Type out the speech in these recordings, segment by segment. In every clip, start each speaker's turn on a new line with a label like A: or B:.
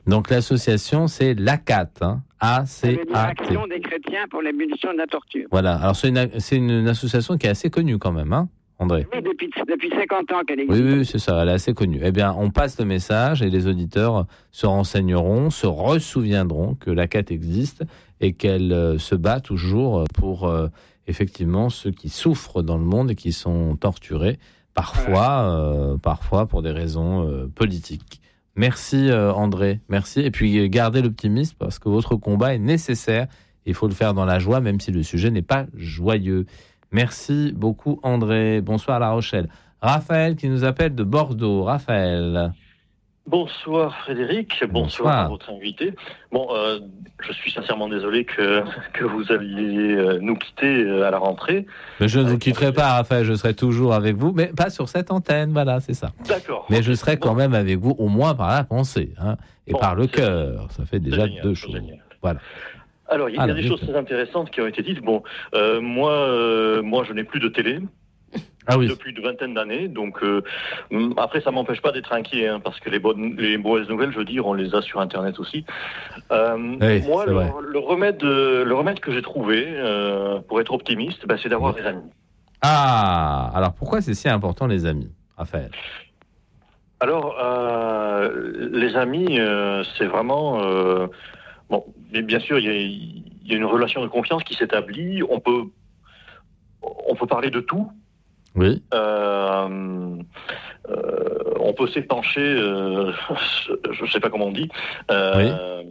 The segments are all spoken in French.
A: Donc l'association, c'est l'ACAT, hein, A-C-A-T.
B: Action des chrétiens pour l'abolition de la torture.
A: Voilà, alors c'est une association qui est assez connue quand même, hein, André?
B: Oui, depuis 50 ans qu'elle existe.
A: Oui, c'est ça, elle est assez connue. Eh bien, on passe le message et les auditeurs se renseigneront, se ressouviendront que l'ACAT existe et qu'elle se bat toujours pour effectivement ceux qui souffrent dans le monde et qui sont torturés, parfois pour des raisons politiques. Merci André, merci. Et puis gardez l'optimisme parce que votre combat est nécessaire. Il faut le faire dans la joie, même si le sujet n'est pas joyeux. Merci beaucoup André. Bonsoir à La Rochelle. Raphaël qui nous appelle de Bordeaux. Raphaël.
C: Bonsoir Frédéric, bonsoir à votre invité. Je suis sincèrement désolé que vous alliez nous quitter à la rentrée.
A: Mais je ne vous quitterai pas Raphaël, je serai toujours avec vous, mais pas sur cette antenne, voilà, c'est ça.
C: D'accord.
A: Mais je serai quand même avec vous, au moins par la pensée, hein, et par le cœur. Ça fait déjà deux choses. Génial. Voilà.
C: Alors, il y a des choses très intéressantes qui ont été dites. Moi, je n'ai plus de télé. Depuis une vingtaine d'années, donc après ça m'empêche pas d'être inquiet, hein, parce que les mauvaises nouvelles, je veux dire, on les a sur Internet aussi. Moi, le remède que j'ai trouvé pour être optimiste, c'est d'avoir des amis.
A: Ah, alors pourquoi c'est si important les amis, Raphaël?
C: Alors, les amis, c'est vraiment mais bien sûr, il y a une relation de confiance qui s'établit. On peut parler de tout.
A: Oui.
C: On peut s'épancher, je ne sais pas comment on dit, à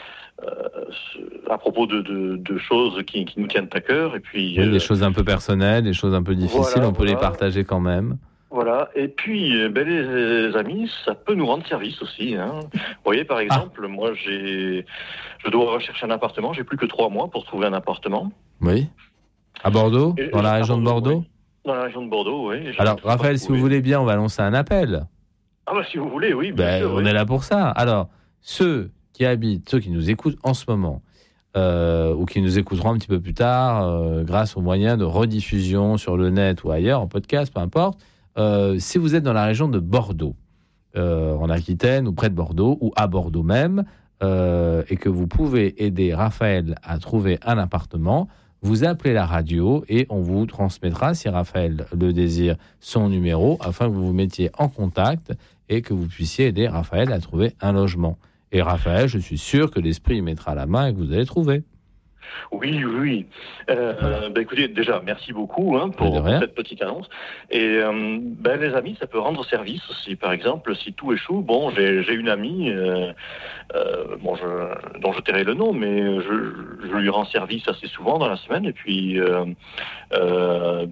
C: propos de choses qui nous tiennent à cœur. Et puis,
A: des choses un peu personnelles, des choses un peu difficiles, on peut les partager quand même.
C: Voilà, et puis les amis, ça peut nous rendre service aussi. Hein. Vous voyez, par exemple, moi, je dois rechercher un appartement, j'ai plus que 3 mois pour trouver un appartement.
A: Oui. À Bordeaux, dans la région de Bordeaux.
C: Oui. Dans la région de Bordeaux, oui.
A: Alors, Raphaël, si vous voulez bien, on va lancer un appel.
C: Si vous voulez, oui. Bien sûr,
A: on est là pour ça. Alors, ceux qui nous écoutent en ce moment, ou qui nous écouteront un petit peu plus tard, grâce aux moyens de rediffusion sur le net ou ailleurs, en podcast, peu importe, si vous êtes dans la région de Bordeaux, en Aquitaine, ou près de Bordeaux, ou à Bordeaux même, et que vous pouvez aider Raphaël à trouver un appartement, vous appelez la radio et on vous transmettra, si Raphaël le désire, son numéro afin que vous vous mettiez en contact et que vous puissiez aider Raphaël à trouver un logement. Et Raphaël, je suis sûr que l'esprit y mettra la main et que vous allez trouver.
C: Oui. Écoutez, déjà, merci beaucoup pour cette petite annonce. Et les amis, ça peut rendre service aussi. Par exemple, si tout échoue, j'ai une amie, dont je tairai le nom, mais je lui rends service assez souvent dans la semaine. Et puis, là,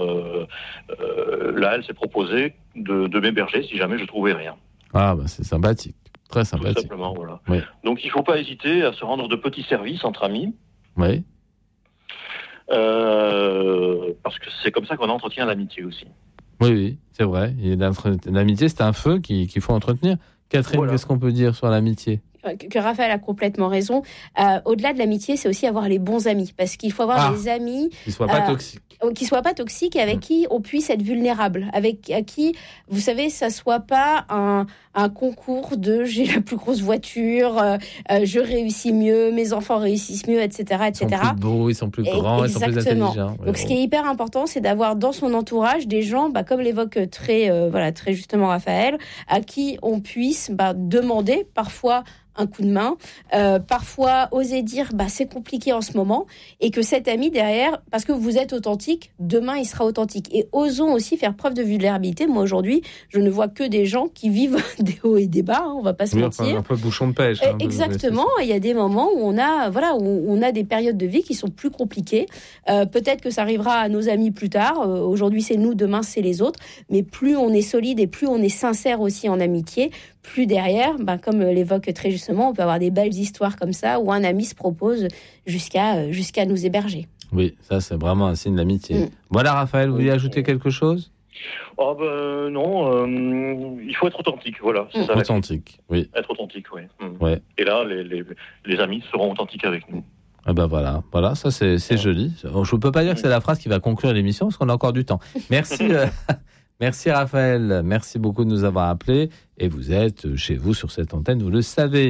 C: elle s'est proposée de m'héberger si jamais je trouvais rien.
A: C'est sympathique. Très sympathique.
C: Tout simplement, voilà.
A: Oui.
C: Donc, il ne faut pas hésiter à se rendre de petits services entre amis.
A: Oui.
C: Parce que c'est comme ça qu'on entretient l'amitié aussi.
A: Oui, c'est vrai. L'amitié, c'est un feu qu'il faut entretenir. Catherine, Qu'est-ce qu'on peut dire sur l'amitié ?
D: Que Raphaël a complètement raison. Au-delà de l'amitié, c'est aussi avoir les bons amis. Parce qu'il faut avoir des amis
A: qui ne soient pas toxiques.
D: Qui ne soient pas toxiques et avec qui on puisse être vulnérable. À qui, vous savez, ça ne soit pas un concours de j'ai la plus grosse voiture, je réussis mieux, mes enfants réussissent mieux, etc. etc.
A: Ils sont plus beaux, ils sont plus grands, ils sont plus intelligents.
D: Donc ce qui est hyper important, c'est d'avoir dans son entourage des gens, comme l'évoque très justement Raphaël, à qui on puisse demander parfois un coup de main, parfois oser dire c'est compliqué en ce moment, et que cet ami derrière, parce que vous êtes authentique, demain il sera authentique. Et osons aussi faire preuve de vulnérabilité. Moi aujourd'hui, je ne vois que des gens qui vivent des hauts et des bas, on va pas se mentir.
A: Un peu bouchon de pêche.
D: Exactement. Il y a des moments où on a des périodes de vie qui sont plus compliquées. Peut-être que ça arrivera à nos amis plus tard. Aujourd'hui c'est nous, demain c'est les autres. Mais plus on est solide et plus on est sincère aussi en amitié, plus derrière, comme l'évoque très justement, on peut avoir des belles histoires comme ça où un ami se propose jusqu'à nous héberger.
A: Oui, ça c'est vraiment un signe d'amitié. Voilà Raphaël, vous voulez ajouter quelque chose ?
C: Non, il faut être authentique, voilà.
A: Ça, authentique, oui.
C: Être authentique, oui.
A: Ouais.
C: Et là, les amis seront authentiques avec nous.
A: Voilà, ça c'est joli. Je ne peux pas dire que c'est la phrase qui va conclure l'émission parce qu'on a encore du temps. Merci. Merci Raphaël, merci beaucoup de nous avoir appelés et vous êtes chez vous sur cette antenne, vous le savez.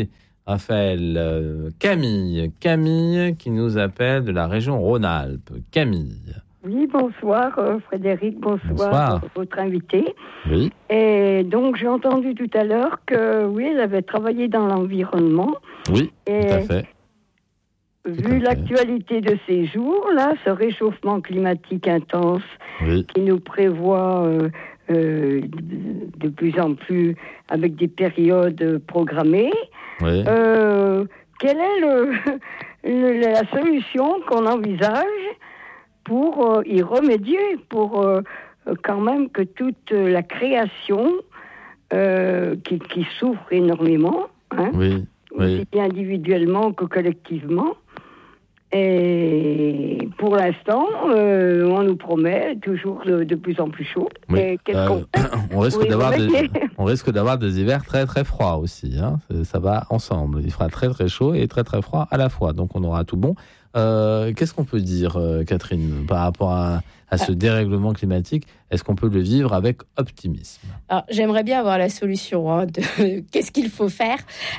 A: Raphaël. Camille qui nous appelle de la région Rhône-Alpes. Camille.
E: Oui, bonsoir Frédéric, bonsoir votre invité.
A: Oui.
E: Et donc j'ai entendu tout à l'heure que oui, elle avait travaillé dans l'environnement.
A: Oui, tout à fait.
E: Vu l'actualité de ces jours, là, ce réchauffement climatique intense qui nous prévoit de plus en plus avec des périodes programmées, quelle est la solution qu'on envisage pour y remédier, pour quand même que toute la création qui souffre énormément, aussi bien individuellement que collectivement. Et pour l'instant, on nous promet toujours de plus en plus chaud.
A: Oui. On risque d'avoir des hivers très très froids aussi. Hein. Ça va ensemble. Il fera très très chaud et très très froid à la fois. Donc on aura tout bon. Qu'est-ce qu'on peut dire, Catherine, par rapport à ce dérèglement climatique? Est-ce qu'on peut le vivre avec optimisme?
D: Alors, j'aimerais bien avoir la solution de qu'est-ce qu'il faut faire.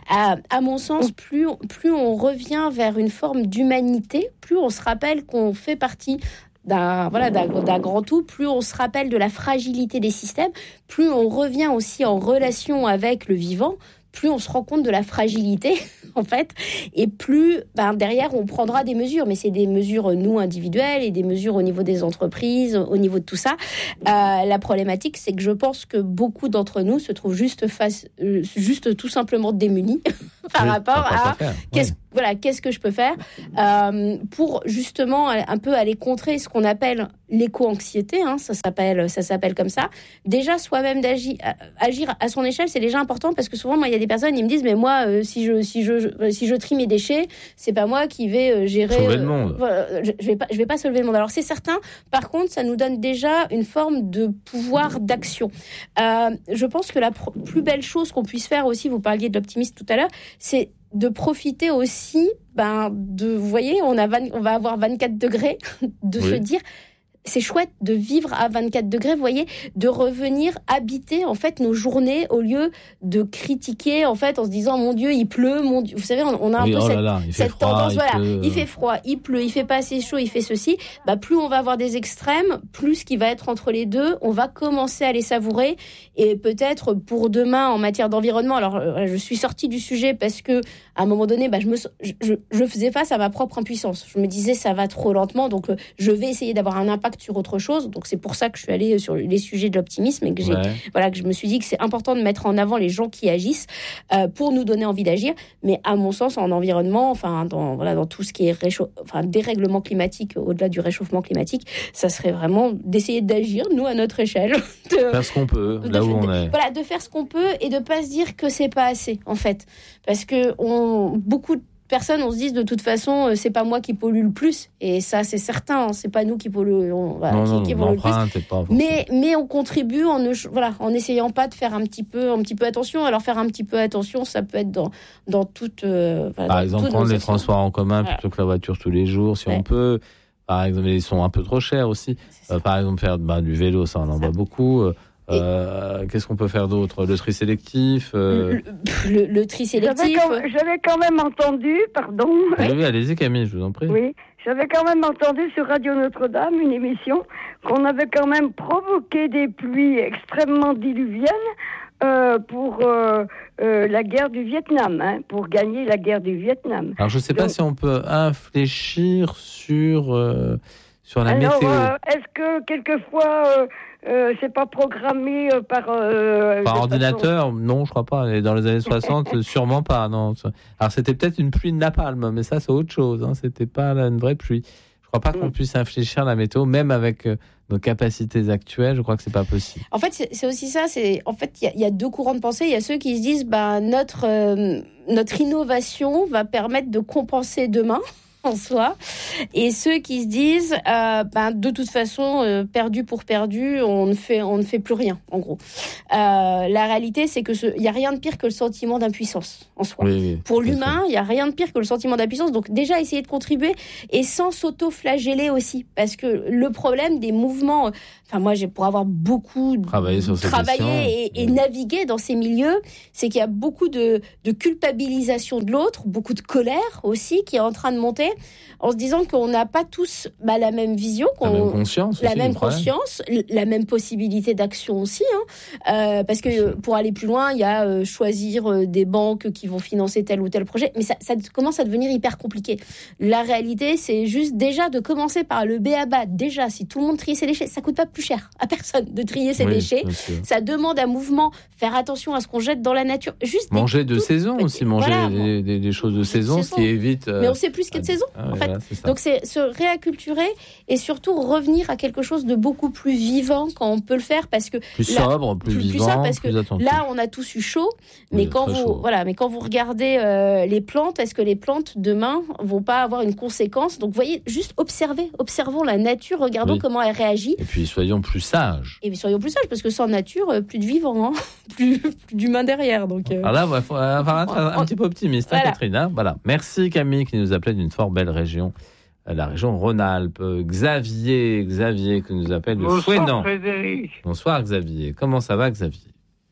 D: À mon sens, plus on revient vers une forme d'humanité, plus on se rappelle qu'on fait partie d'un grand tout, plus on se rappelle de la fragilité des systèmes, plus on revient aussi en relation avec le vivant, plus on se rend compte de la fragilité, en fait, et plus derrière on prendra des mesures, mais c'est des mesures nous individuelles et des mesures au niveau des entreprises, au niveau de tout ça. La problématique, c'est que je pense que beaucoup d'entre nous se trouvent juste tout simplement démunis par rapport à qu'est-ce que je peux faire pour justement un peu aller contrer ce qu'on appelle l'éco-anxiété, ça s'appelle comme ça. Déjà, soi-même agir à son échelle, c'est déjà important parce que souvent, moi, il y a des personnes, ils me disent, mais moi, si je trie mes déchets, c'est pas moi qui vais gérer.
A: Sauver le monde.
D: Je vais pas sauver le monde. Alors c'est certain. Par contre, ça nous donne déjà une forme de pouvoir d'action. Je pense que la plus belle chose qu'on puisse faire aussi, vous parliez de l'optimisme tout à l'heure, c'est de profiter aussi, vous voyez, on va avoir 24 degrés, se dire, c'est chouette de vivre à 24 degrés, vous voyez, de revenir habiter, en fait, nos journées au lieu de critiquer, en fait, en se disant, mon Dieu, il pleut, mon Dieu. Vous savez, on a un peu cette tendance, il fait froid, il pleut, il fait pas assez chaud, il fait ceci. Plus on va avoir des extrêmes, plus ce qui va être entre les deux, on va commencer à les savourer. Et peut-être pour demain, en matière d'environnement, alors, je suis sortie du sujet parce que, à un moment donné, je faisais face à ma propre impuissance. Je me disais, ça va trop lentement, donc je vais essayer d'avoir un impact sur autre chose. Donc c'est pour ça que je suis allée sur les sujets de l'optimisme et que que je me suis dit que c'est important de mettre en avant les gens qui agissent pour nous donner envie d'agir. Mais à mon sens, en environnement, dans tout ce qui est dérèglement climatique, au-delà du réchauffement climatique, ça serait vraiment d'essayer d'agir, nous, à notre échelle.
A: Faire ce qu'on peut, là où on est.
D: Voilà, de faire ce qu'on peut et de pas se dire que c'est pas assez, en fait. Parce que beaucoup de personnes, on se dit de toute façon, c'est pas moi qui pollue le plus, et ça c'est certain, c'est pas nous qui polluons, qui pollue le plus. Mais on contribue en essayant pas de faire un petit peu attention. Alors faire un petit peu attention, ça peut être dans toute.
A: Par exemple, prendre les transports en commun plutôt que la voiture tous les jours, si on peut. Par exemple, ils sont un peu trop chers aussi. Par exemple, faire du vélo, ça on en voit beaucoup. Qu'est-ce qu'on peut faire d'autre? Le tri sélectif
D: le tri sélectif.
E: J'avais quand même entendu, pardon.
A: Oui, allez-y Camille, je vous en prie.
E: Oui, j'avais quand même entendu sur Radio Notre-Dame une émission qu'on avait quand même provoqué des pluies extrêmement diluviennes pour la guerre du Vietnam, pour gagner la guerre du Vietnam.
A: Alors je ne sais pas si on peut infléchir sur la météo.
E: Est-ce que quelquefois c'est pas programmé par
A: ordinateur? Non, je crois pas. Dans les années 60, sûrement pas. Non. Alors c'était peut-être une pluie de napalm, mais ça c'est autre chose. C'était pas une vraie pluie. Je crois pas qu'on puisse infléchir la météo, même avec nos capacités actuelles. Je crois que c'est pas possible.
D: En fait, c'est aussi ça. Il y a deux courants de pensée. Il y a ceux qui se disent, notre innovation va permettre de compenser demain. en soi, et ceux qui se disent de toute façon perdu pour perdu, on ne fait plus rien en gros. La réalité c'est que il y a rien de pire que le sentiment d'impuissance en soi. Oui, pour l'humain, il y a rien de pire que le sentiment d'impuissance. Donc déjà essayer de contribuer et sans s'auto-flageller aussi, parce que le problème des mouvements, moi pour avoir beaucoup travaillé et navigué dans ces milieux, c'est qu'il y a beaucoup de culpabilisation de l'autre, beaucoup de colère aussi qui est en train de monter, en se disant qu'on n'a pas tous la même vision, la même conscience, la même possibilité d'action aussi, parce que pour aller plus loin, il y a choisir des banques qui vont financer tel ou tel projet, mais ça commence à devenir hyper compliqué. La réalité, c'est juste déjà de commencer par le b.a.-ba. Déjà, si tout le monde trie ses déchets, ça coûte pas plus cher à personne de trier ses déchets. Ça demande un mouvement, faire attention à ce qu'on jette dans la nature. Juste
A: manger de saison aussi, des choses de saison, ce qui évite...
D: Mais on sait plus ce qu'est de saison, en fait. Donc c'est se réacculturer et surtout revenir à quelque chose de beaucoup plus vivant quand on peut le faire, parce que
A: plus sobre, plus vivant,
D: parce que là on a tous eu chaud, mais quand vous regardez les plantes, est-ce que les plantes demain vont pas avoir une conséquence? Donc vous voyez, juste observons la nature, regardons comment elle réagit.
A: Et puis soyons plus sages.
D: Parce que sans nature, plus de vivant, plus d'humain derrière. Donc
A: là, il faut être un petit peu optimiste, Catherine. Voilà. Merci Camille qui nous appelait d'une fort belle région. La région Rhône-Alpes. Xavier qui nous appelle de Fouesnant.
F: Frédéric.
A: Bonsoir Xavier. Comment ça va Xavier?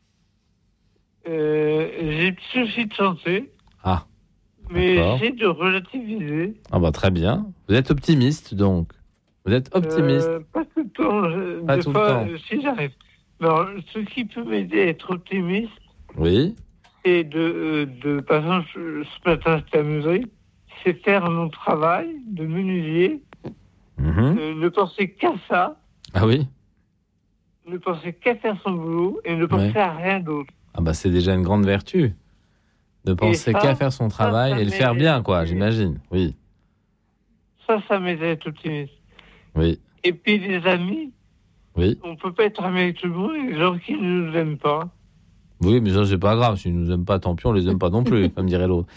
F: J'ai des soucis de santé. Mais j'essaie de relativiser.
A: Très bien. Vous êtes optimiste donc. Vous êtes optimiste.
F: Pas tout le temps. Si j'arrive. Alors, ce qui peut m'aider à être optimiste.
A: Oui.
F: Et par exemple, ce matin, j'étais amusé. C'est faire mon travail de menuisier, ne penser qu'à ça.
A: Ah oui.
F: Ne penser qu'à faire son boulot et ne penser à rien d'autre.
A: C'est déjà une grande vertu. De penser qu'à faire son travail et le faire bien, j'imagine. Oui.
F: Ça m'aide à être optimiste.
A: Oui.
F: Et puis les amis.
A: Oui.
F: On peut pas être ami avec tout le monde, les gens qui ne nous aiment pas.
A: Oui, mais ça c'est pas grave. S'ils nous aiment pas, tant pis, on les aime pas non plus, comme dirait l'autre.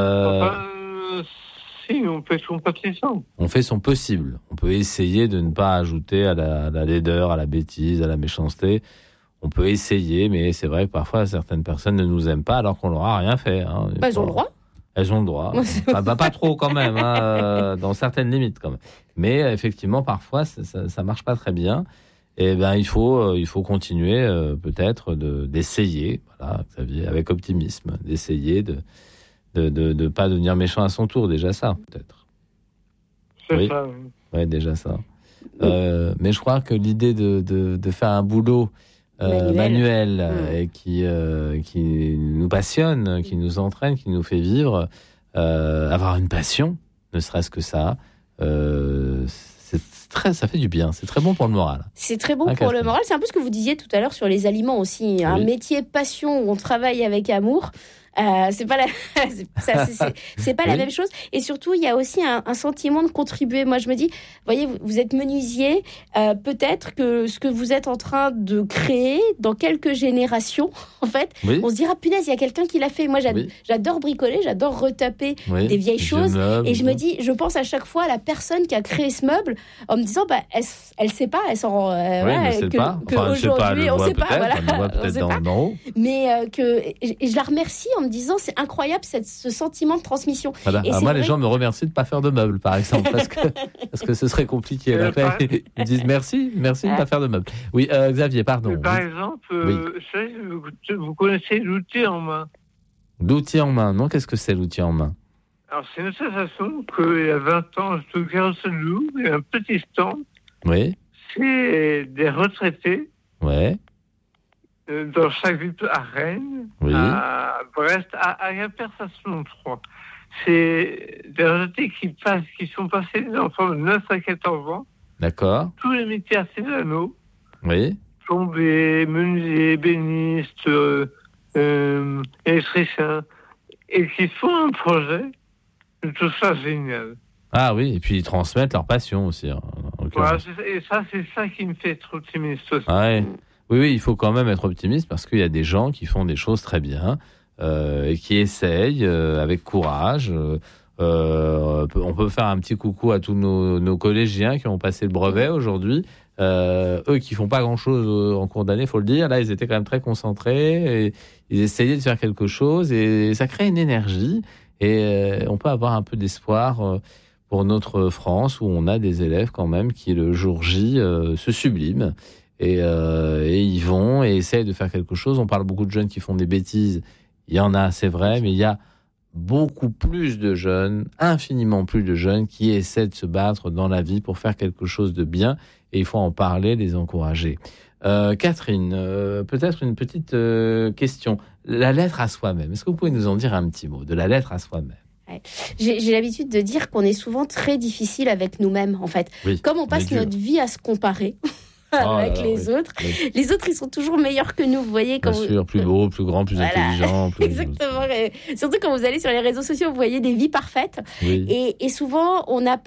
F: Si, on fait son possible.
A: On fait son possible. On peut essayer de ne pas ajouter à la laideur, à la bêtise, à la méchanceté. On peut essayer, mais c'est vrai que parfois certaines personnes ne nous aiment pas alors qu'on leur a rien fait.
D: Elles ont le droit.
A: Elles ont le droit. Pas trop quand même, dans certaines limites quand même. Mais effectivement, parfois ça marche pas très bien. Et il faut continuer peut-être d'essayer, Xavier, avec optimisme, d'essayer de pas devenir méchant à son tour, déjà ça, peut-être.
F: C'est ça.
A: Oui, déjà ça. Mais je crois que l'idée de faire un boulot manuel et qui nous passionne, qui nous entraîne, qui nous fait vivre, avoir une passion, ne serait-ce que ça, ça fait du bien. C'est très bon pour le moral.
D: C'est très bon pour le moral. C'est un peu ce que vous disiez tout à l'heure sur les aliments aussi. Oui. Un métier passion où on travaille avec amour. C'est pas la même chose. Et surtout, il y a aussi un sentiment de contribuer. Moi, je me dis, vous voyez, vous êtes menuisier. Peut-être que ce que vous êtes en train de créer dans quelques générations, en fait, on se dira, punaise, il y a quelqu'un qui l'a fait. Moi, j'adore bricoler, j'adore retaper des vieilles choses. Et je me dis, je pense à chaque fois à la personne qui a créé ce meuble en me disant, elle sait pas, elle s'en
A: elle sait pas. Enfin, aujourd'hui, on sait pas. On voit peut-être d'en haut.
D: Mais je la remercie en me disant, c'est incroyable ce sentiment de transmission.
A: Voilà. Moi, les gens me remercient de ne pas faire de meubles, par exemple, parce que ce serait compliqué. Ils me disent merci de ne pas faire de meubles. Oui, Xavier, pardon.
F: Par exemple, vous connaissez l'outil en main.
A: L'outil en main, non? Qu'est-ce que c'est l'outil en main?
F: Alors, c'est une association qu'il y a 20 ans, je te garde celui il y a un petit stand.
A: Oui.
F: C'est des retraités.
A: Ouais.
F: Dans chaque ville, à Rennes, à Brest, à Persassement, je crois. C'est des retraités qui sont passés des enfants de 9 à 14 ans.
A: D'accord.
F: Tous les métiers artisanaux.
A: Oui.
F: Plombier, menuisier, ébéniste, électricien. Et qui font un projet. Je trouve ça génial.
A: Ah oui, et puis ils transmettent leur passion aussi.
F: Voilà, et ça, c'est ça qui me fait être optimiste aussi.
A: Ouais. Oui, il faut quand même être optimiste parce qu'il y a des gens qui font des choses très bien et qui essayent avec courage, On peut faire un petit coucou à tous nos collégiens qui ont passé le brevet aujourd'hui. Eux qui font pas grand-chose en cours d'année, faut le dire. Là, ils étaient quand même très concentrés. Et ils essayaient de faire quelque chose et ça crée une énergie. Et on peut avoir un peu d'espoir pour notre France où on a des élèves quand même qui, le jour J, se subliment. Et ils vont et essayent de faire quelque chose. On parle beaucoup de jeunes qui font des bêtises. Il y en a, c'est vrai, mais il y a beaucoup plus de jeunes, infiniment plus de jeunes qui essaient de se battre dans la vie pour faire quelque chose de bien. Et il faut en parler, les encourager. Catherine, peut-être une petite question. La lettre à soi-même. Est-ce que vous pouvez nous en dire un petit mot de la lettre à soi-même?
D: J'ai l'habitude de dire qu'on est souvent très difficile avec nous-mêmes, en fait. Oui, comme on passe notre vie à se comparer avec les autres. Oui. Les autres, ils sont toujours meilleurs que nous, vous voyez. Bien
A: sûr, plus beau, plus grand, plus intelligent. Plus...
D: Exactement. Surtout quand vous allez sur les réseaux sociaux, vous voyez des vies parfaites. Oui. Et souvent, on n'est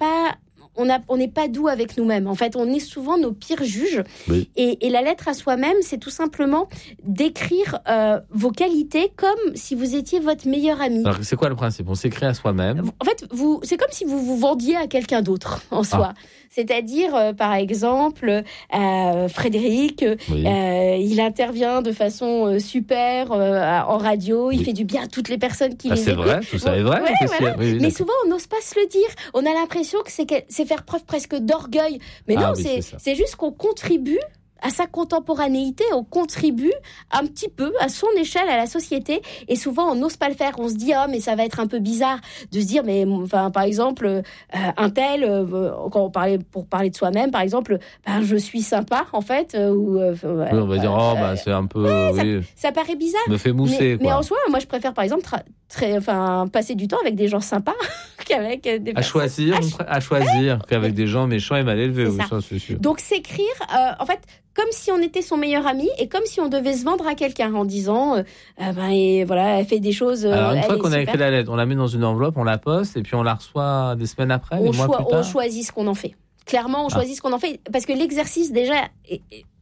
D: pas doux avec nous-mêmes. En fait, on est souvent nos pires juges. Oui. Et la lettre à soi-même, c'est tout simplement d'écrire vos qualités comme si vous étiez votre meilleur ami.
A: Alors, c'est quoi le principe? On s'écrit à soi-même.
D: En fait, c'est comme si vous vous vendiez à quelqu'un d'autre en soi. C'est-à-dire, par exemple, Frédéric, il intervient de façon super en radio, il fait du bien à toutes les personnes qui les écoutent.
A: C'est vrai, tout ça est vrai.
D: Voilà. Mais souvent, on n'ose pas se le dire. On a l'impression que c'est faire preuve presque d'orgueil. Mais non, c'est juste qu'on contribue à sa contemporanéité, on contribue un petit peu à son échelle à la société et souvent on n'ose pas le faire, on se dit mais ça va être un peu bizarre de se dire mais enfin par exemple un tel quand pour parler de soi-même par exemple je suis sympa en fait ou
A: on va dire c'est un peu
D: ça paraît bizarre,
A: me fait mousser
D: mais en soi moi je préfère par exemple passer du temps avec des gens sympas qu'avec des
A: personnes à choisir qu'avec des gens méchants et mal élevés, ça c'est sûr.
D: Donc s'écrire en fait comme si on était son meilleur ami et comme si on devait se vendre à quelqu'un en disant et voilà, elle fait des choses.
A: Alors une fois qu'on a écrit la lettre, on la met dans une enveloppe, on la poste et puis on la reçoit des semaines après, des mois plus tard.
D: On choisit ce qu'on en fait. Clairement, on choisit ce qu'on en fait parce que l'exercice déjà est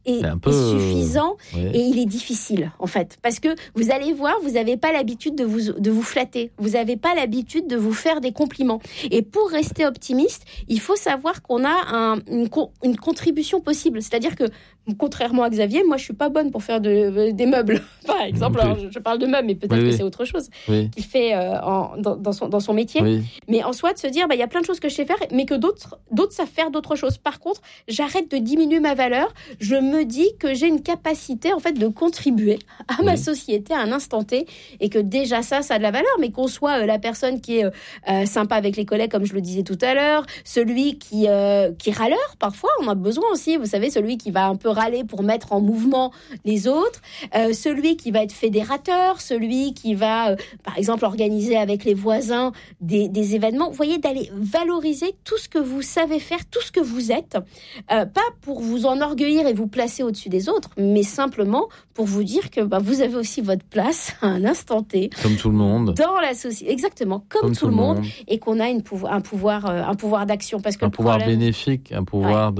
D: suffisant et il est difficile en fait parce que vous allez voir, vous n'avez pas l'habitude de vous flatter, vous n'avez pas l'habitude de vous faire des compliments et pour rester optimiste, il faut savoir qu'on a une contribution possible, c'est-à-dire que contrairement à Xavier, moi je suis pas bonne pour faire des meubles par exemple, alors je parle de meubles mais peut-être que c'est autre chose qu'il fait dans son métier, mais en soi de se dire il y a plein de choses que je sais faire mais que d'autres savent faire d'autres choses. Par contre, j'arrête de diminuer ma valeur, je me dis que j'ai une capacité en fait de contribuer à ma société à un instant T et que déjà ça a de la valeur, mais qu'on soit la personne qui est sympa avec les collègues comme je le disais tout à l'heure, celui qui râleur, parfois on a besoin aussi, vous savez, celui qui va un peu râler pour mettre en mouvement les autres, celui qui va être fédérateur, celui qui va par exemple organiser avec les voisins des événements, vous voyez, d'aller valoriser tout ce que vous savez faire, tout ce que vous êtes, pas pour vous enorgueillir et vous placer au-dessus des autres, mais simplement pour vous dire que vous avez aussi votre place à un instant T.
A: Comme tout le monde.
D: Dans la société, exactement, comme tout le monde, et qu'on a un pouvoir d'action. Parce que
A: un pouvoir bénéfique, un pouvoir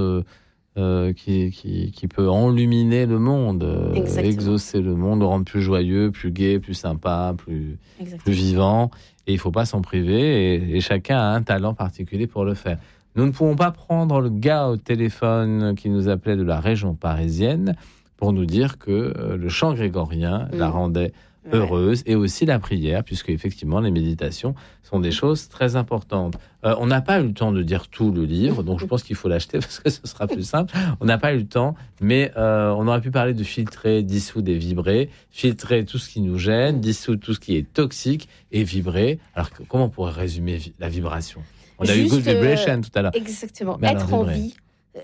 A: qui peut enluminer le monde, exaucer le monde, le rendre plus joyeux, plus gai, plus sympa, plus vivant. Et il ne faut pas s'en priver, et chacun a un talent particulier pour le faire. Nous ne pouvons pas prendre le gars au téléphone qui nous appelait de la région parisienne pour nous dire que le chant grégorien la rendait heureuse et aussi la prière, puisque effectivement les méditations sont des choses très importantes. On n'a pas eu le temps de dire tout le livre, donc je pense qu'il faut l'acheter parce que ce sera plus simple. On n'a pas eu le temps, mais on aurait pu parler de filtrer, dissoudre et vibrer, filtrer tout ce qui nous gêne, dissoudre tout ce qui est toxique et vibrer. Alors comment on pourrait résumer la vibration ? On a eu good vibration tout à l'heure.
D: Exactement. Mais être en vie,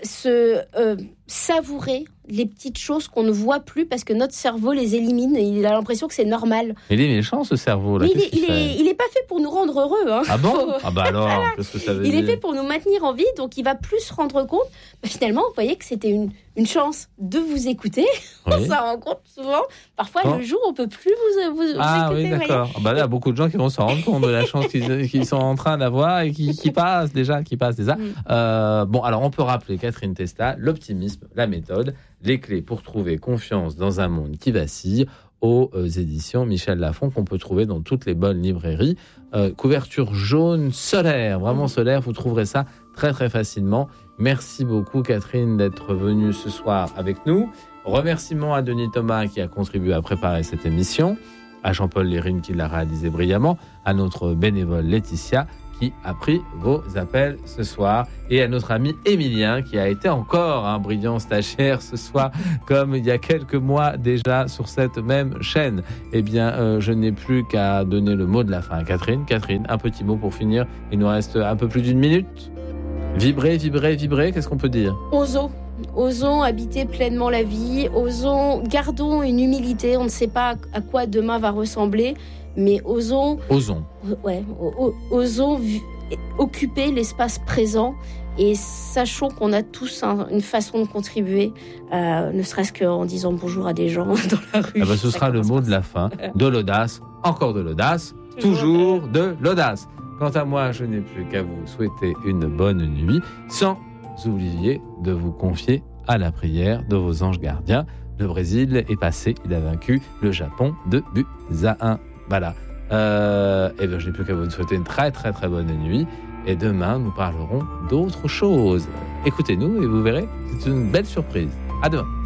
D: savourer les petites choses qu'on ne voit plus parce que notre cerveau les élimine et il a l'impression que c'est normal.
A: Mais il est méchant ce cerveau là.
D: Il est pas fait pour nous rendre heureux. Hein.
A: Ah bon ? Alors, qu'est-ce que ça veut dire ?
D: Il est fait pour nous maintenir en vie, donc il va plus se rendre compte. Finalement, vous voyez que c'était une chance de vous écouter. On s'en rend compte souvent. Parfois, le jour, on peut plus vous écouter.
A: Ah oui, d'accord. Là, il y a beaucoup de gens qui vont s'en rendre compte de la chance qu'ils sont en train d'avoir et qui passent déjà. Alors on peut rappeler Catherine Testa, l'optimisme, la méthode, les clés pour trouver confiance dans un monde qui vacille aux éditions Michel Lafon, qu'on peut trouver dans toutes les bonnes librairies. Couverture jaune solaire, vraiment solaire, vous trouverez ça très très facilement. Merci beaucoup Catherine d'être venue ce soir avec nous. Remerciements à Denis Thomas qui a contribué à préparer cette émission, à Jean-Paul Lérine qui l'a réalisé brillamment, à notre bénévole Laetitia qui a pris vos appels ce soir, et à notre ami Émilien qui a été encore un brillant stagiaire ce soir, comme il y a quelques mois déjà sur cette même chaîne. Eh bien, je n'ai plus qu'à donner le mot de la fin à Catherine. Catherine, un petit mot pour finir. Il nous reste un peu plus d'une minute. Vibrer, vibrer, vibrer, qu'est-ce qu'on peut dire ?
D: Osons habiter pleinement la vie, gardons une humilité, on ne sait pas à quoi demain va ressembler, mais osons occuper l'espace présent, et sachons qu'on a tous une façon de contribuer, ne serait-ce qu'en disant bonjour à des gens dans la rue.
A: Ce sera le mot de la fin. De l'audace, encore de l'audace, toujours de l'audace. Quant à moi, je n'ai plus qu'à vous souhaiter une bonne nuit, sans oublier de vous confier à la prière de vos anges gardiens. Le Brésil est passé, il a vaincu le Japon 2 buts à 1. Voilà. Je n'ai plus qu'à vous souhaiter une très très très bonne nuit. Et demain, nous parlerons d'autres choses. Écoutez-nous et vous verrez, c'est une belle surprise. À demain.